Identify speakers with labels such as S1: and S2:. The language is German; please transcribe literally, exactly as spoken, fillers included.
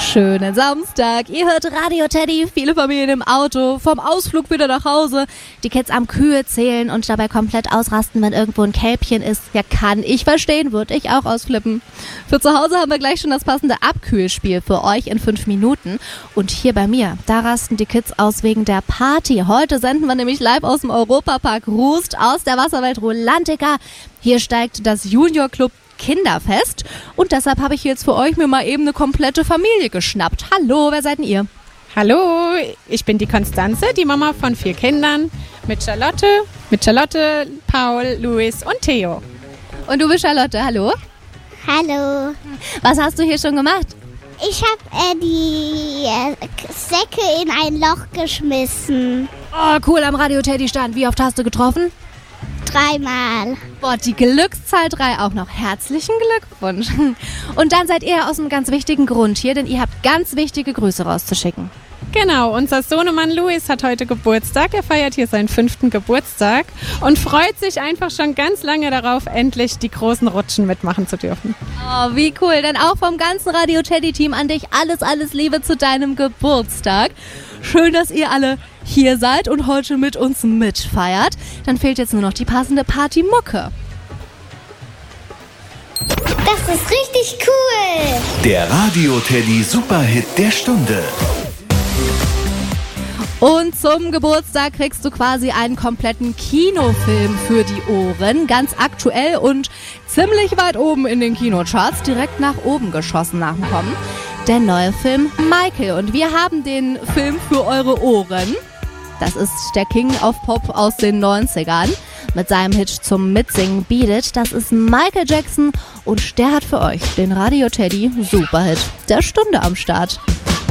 S1: Schönen Samstag. Ihr hört Radio Teddy, viele Familien im Auto, vom Ausflug wieder nach Hause, die Kids am Kühe zählen und dabei komplett ausrasten, wenn irgendwo ein Kälbchen ist. Ja, kann ich verstehen, würde ich auch ausflippen. Für zu Hause haben wir gleich schon das passende Abkühlspiel für euch in fünf Minuten. Und hier bei mir, da rasten die Kids aus wegen der Party. Heute senden wir nämlich live aus dem Europapark Rust aus der Wasserwelt Rolantica. Hier steigt das Junior Club Kinderfest und deshalb habe ich jetzt für euch mir mal eben eine komplette Familie geschnappt. Hallo, wer seid denn ihr?
S2: Hallo, ich bin die Konstanze, die Mama von vier Kindern mit Charlotte, mit Charlotte, Paul, Luis und Theo.
S1: Und du bist Charlotte, hallo?
S3: Hallo.
S1: Was hast du hier schon gemacht?
S3: Ich habe äh, die äh, Säcke in ein Loch geschmissen.
S1: Oh, cool, am Radio Teddy stand. Wie oft hast du getroffen?
S3: Dreimal.
S1: Boah, die Glückszahl drei auch noch. Herzlichen Glückwunsch. Und dann seid ihr aus einem ganz wichtigen Grund hier, denn ihr habt ganz wichtige Grüße rauszuschicken.
S2: Genau, unser Sohnemann Luis hat heute Geburtstag. Er feiert hier seinen fünften Geburtstag und freut sich einfach schon ganz lange darauf, endlich die großen Rutschen mitmachen zu dürfen.
S1: Oh, wie cool. Dann auch vom ganzen Radio Teddy Team an dich alles, alles Liebe zu deinem Geburtstag. Schön, dass ihr alle hier seid und heute mit uns mitfeiert. Dann fehlt jetzt nur noch die passende Partymucke.
S3: Das ist richtig cool.
S4: Der Radio Teddy Superhit der Stunde.
S1: Und zum Geburtstag kriegst du quasi einen kompletten Kinofilm für die Ohren. Ganz aktuell und ziemlich weit oben in den Kinocharts. Direkt nach oben geschossen nach dem Kommen. Der neue Film Michael. Und wir haben den Film für eure Ohren. Das ist der King of Pop aus den neunzigern. Mit seinem Hit zum Mitsingen Beat It. Das ist Michael Jackson und der hat für euch den Radio Teddy Superhit der Stunde am Start.